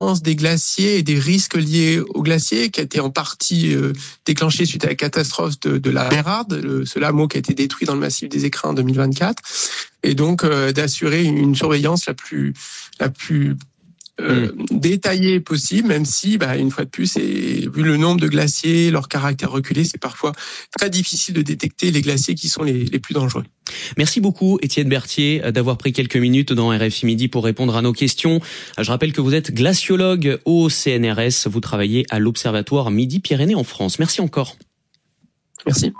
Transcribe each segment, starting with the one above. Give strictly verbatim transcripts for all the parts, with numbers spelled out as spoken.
l'importance des glaciers et des risques liés aux glaciers, qui a été en partie euh, déclenché suite à la catastrophe de, de la Bérarde, le, ce hameau qui a été détruit dans le massif des Écrins en deux mille vingt-quatre, et donc euh, d'assurer une surveillance la plus la plus Euh, mmh. détaillé possible, même si, bah, une fois de plus, et vu le nombre de glaciers, leur caractère reculé, c'est parfois très difficile de détecter les glaciers qui sont les, les plus dangereux. Merci beaucoup, Étienne Berthier, d'avoir pris quelques minutes dans R F I Midi pour répondre à nos questions. Je rappelle que vous êtes glaciologue au C N R S. Vous travaillez à l'Observatoire Midi-Pyrénées en France. Merci encore. Merci.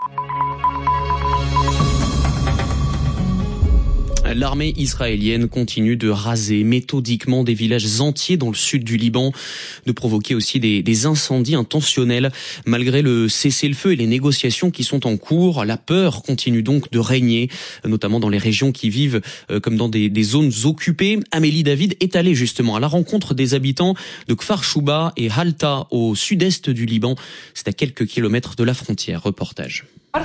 L'armée israélienne continue de raser méthodiquement des villages entiers dans le sud du Liban, de provoquer aussi des, des incendies intentionnels. Malgré le cessez-le-feu et les négociations qui sont en cours, la peur continue donc de régner, notamment dans les régions qui vivent euh, comme dans des, des zones occupées. Amélie David est allée justement à la rencontre des habitants de Kfar Chouba et Halta au sud-est du Liban. C'est à quelques kilomètres de la frontière. Reportage.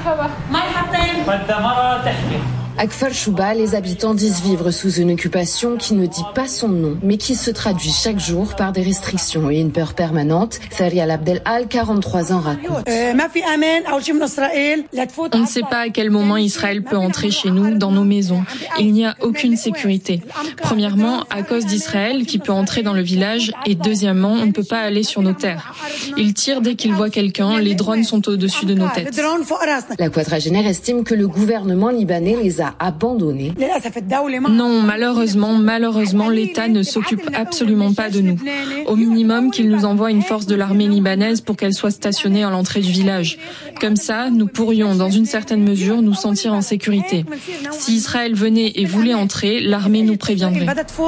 À Kfar Chouba, les habitants disent vivre sous une occupation qui ne dit pas son nom, mais qui se traduit chaque jour par des restrictions et une peur permanente. Farial Abdelal, quarante-trois ans, raconte. On ne sait pas à quel moment Israël peut entrer chez nous, dans nos maisons. Il n'y a aucune sécurité. Premièrement, à cause d'Israël qui peut entrer dans le village, et deuxièmement, on ne peut pas aller sur nos terres. Ils tirent dès qu'ils voient quelqu'un, les drones sont au-dessus de nos têtes. La quadragénaire estime que le gouvernement libanais les a abandonnés. Non, malheureusement, malheureusement, l'État ne s'occupe absolument pas de nous. Au minimum, qu'il nous envoie une force de l'armée libanaise pour qu'elle soit stationnée à l'entrée du village. Comme ça, nous pourrions, dans une certaine mesure, nous sentir en sécurité. Si Israël venait et voulait entrer, l'armée nous préviendrait.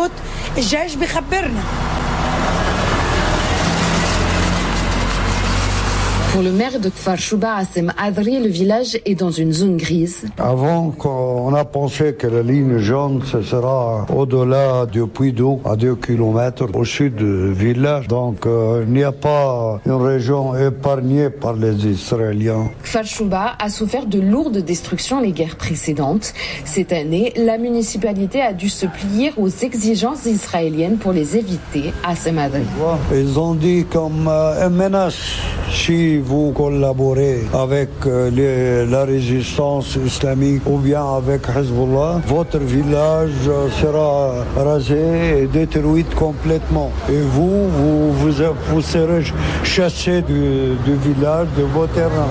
Pour le maire de Kfar Chouba, Hassem Adri, le village est dans une zone grise. Avant, on a pensé que la ligne jaune, ce sera au-delà du puits d'eau, à deux kilomètres au sud du village. Donc, euh, il n'y a pas une région épargnée par les Israéliens. Kfar Chouba a souffert de lourdes destructions les guerres précédentes. Cette année, la municipalité a dû se plier aux exigences israéliennes pour les éviter, Hassem Adri. Ils ont dit comme euh, une menace. Si vous collaborez avec euh, les, la résistance islamique ou bien avec Hezbollah, votre village euh, sera rasé et détruit complètement. Et vous, vous, vous, vous serez chassés du, du village, de vos terrains.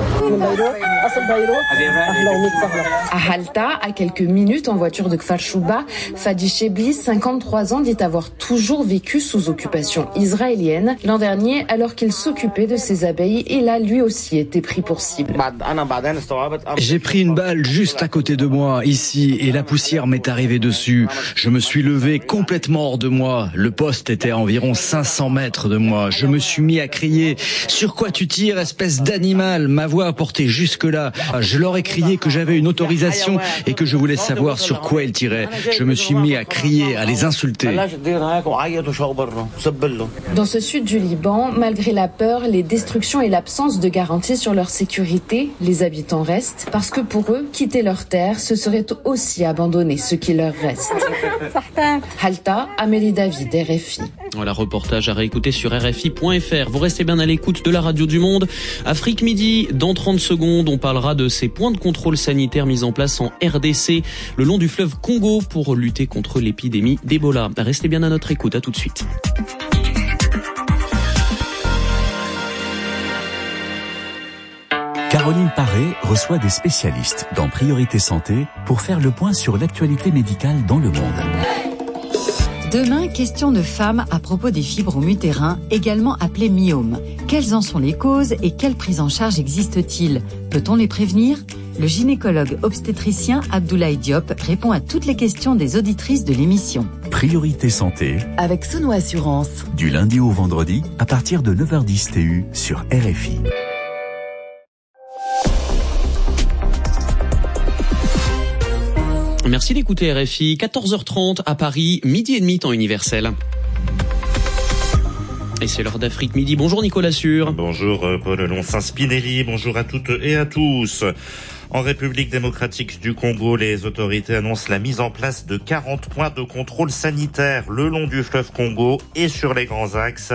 À Halta, à quelques minutes en voiture de Kfar Chouba, Fadi Chebli, cinquante-trois ans, dit avoir toujours vécu sous occupation israélienne. L'an dernier, alors qu'il s'occupait de ses abeilles, il a lui aussi été pris pour cible. J'ai pris une balle juste à côté de moi, ici, et la poussière m'est arrivée dessus. Je me suis levé complètement hors de moi. Le poste était à environ cinq cents mètres de moi. Je me suis mis à crier « Sur quoi tu tires, espèce d'animal ?» Ma voix a porté jusque-là. Je leur ai crié que j'avais une autorisation et que je voulais savoir sur quoi ils tiraient. Je me suis mis à crier, à les insulter. Dans ce sud du Liban, malgré la peur, les destructions et l'absence de garantie sur leur sécurité, les habitants restent parce que pour eux, quitter leur terre, ce serait aussi abandonner ce qui leur reste. Halta, Amélie David, R F I. Voilà, reportage à réécouter sur R F I point F R. Vous restez bien à l'écoute de la radio du monde. Afrique Midi, dans trente secondes, on parlera de ces points de contrôle sanitaire mis en place en R D C le long du fleuve Congo pour lutter contre l'épidémie d'Ebola. Restez bien à notre écoute, à tout de suite. Caroline Paré reçoit des spécialistes dans Priorité Santé pour faire le point sur l'actualité médicale dans le monde. Demain, question de femmes à propos des fibromes utérins, également appelés myomes. Quelles en sont les causes et quelle prise en charge existe-t-il ? Peut-on les prévenir ? Le gynécologue obstétricien Abdoulaye Diop répond à toutes les questions des auditrices de l'émission. Priorité Santé avec Souno Assurance. Du lundi au vendredi à partir de neuf heures dix T U sur R F I. Merci d'écouter R F I, quatorze heures trente à Paris, midi et demi temps universel. Et c'est l'heure d'Afrique Midi. Bonjour Nicolas Sûr. Bonjour Paul Loncin-Spinelli, bonjour à toutes et à tous. En République démocratique du Congo, les autorités annoncent la mise en place de quarante points de contrôle sanitaire le long du fleuve Congo et sur les grands axes.